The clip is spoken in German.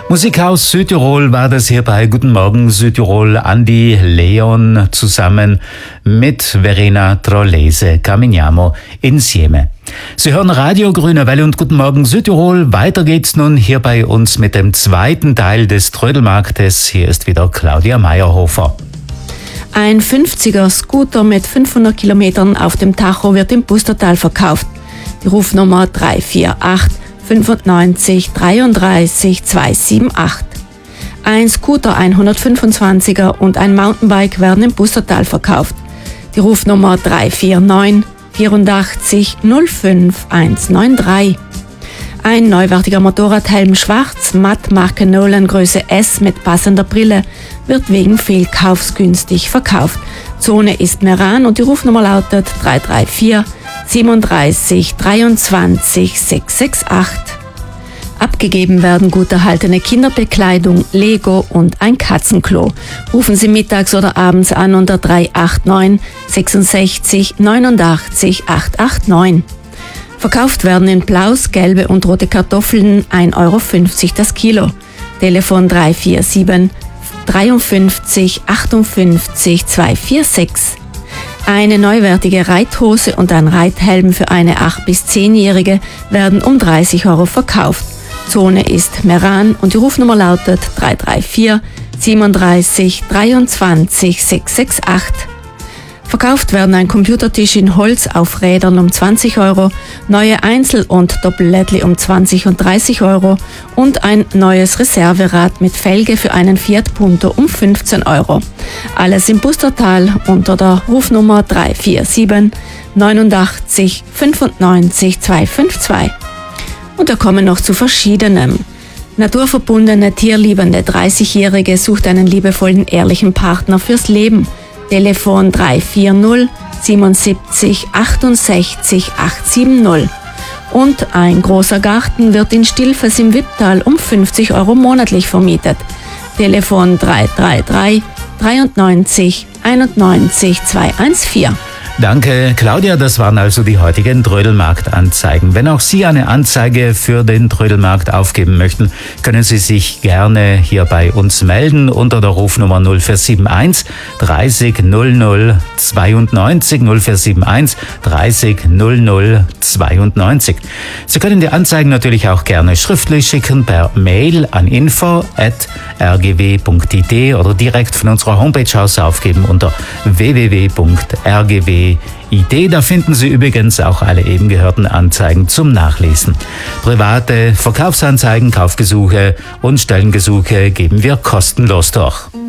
Musik aus Südtirol war das hier bei Guten Morgen Südtirol. Andi Leon zusammen mit Verena Trollese, Camminiamo Insieme. Sie hören Radio Grüne Welle und Guten Morgen Südtirol. Weiter geht's nun hier bei uns mit dem zweiten Teil des Trödelmarktes. Hier ist wieder Claudia Meyerhofer. Ein 50er Scooter mit 500 Kilometern auf dem Tacho wird im Pustertal verkauft. Die Rufnummer 348 95 33 278. Ein Scooter 125er und ein Mountainbike werden im Pustertal verkauft. Die Rufnummer 349 84 05 193. Ein neuwertiger Motorradhelm schwarz, matt, Marke Nolan, Größe S mit passender Brille, wird wegen Fehlkaufs günstig verkauft. Zone ist Meran und die Rufnummer lautet 334 37 23 668. Abgegeben werden gut erhaltene Kinderbekleidung, Lego und ein Katzenklo. Rufen Sie mittags oder abends an unter 389 66 89 889. Verkauft werden in Blaus, gelbe und rote Kartoffeln 1,50 € das Kilo. Telefon 347 53 58 246. Eine neuwertige Reithose und ein Reithelm für eine 8- bis 10-Jährige werden um 30 € verkauft. Zone ist Meran und die Rufnummer lautet 334 37 23 668. Verkauft werden ein Computertisch in Holz auf Rädern um 20 €, neue Einzel- und Doppellädli um 20 und 30 € und ein neues Reserverad mit Felge für einen Fiat Punto um 15 €. Alles im Pustertal unter der Rufnummer 347 89 95 252. Und da kommen noch zu verschiedenem. Naturverbundene, tierliebende 30-Jährige sucht einen liebevollen, ehrlichen Partner fürs Leben. Telefon 340 77 68 870. Und ein großer Garten wird in Stilfes im Wipptal um 50 € monatlich vermietet. Telefon 333 93 91 214. Danke, Claudia. Das waren also die heutigen Trödelmarkt-Anzeigen. Wenn auch Sie eine Anzeige für den Trödelmarkt aufgeben möchten, können Sie sich gerne hier bei uns melden unter der Rufnummer 0471 30 00 92 0471 30 00 92. Sie können die Anzeigen natürlich auch gerne schriftlich schicken per Mail an info@rgw.it oder direkt von unserer Homepage aus aufgeben unter www.rgw.it. Da finden Sie übrigens auch alle eben gehörten Anzeigen zum Nachlesen. Private Verkaufsanzeigen, Kaufgesuche und Stellengesuche geben wir kostenlos durch.